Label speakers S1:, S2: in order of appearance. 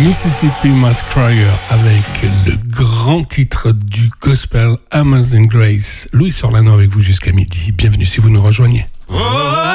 S1: Mississippi Mass Choir avec le grand titre du gospel Amazing Grace. Louis Orlando avec vous jusqu'à midi. Bienvenue si vous nous rejoignez.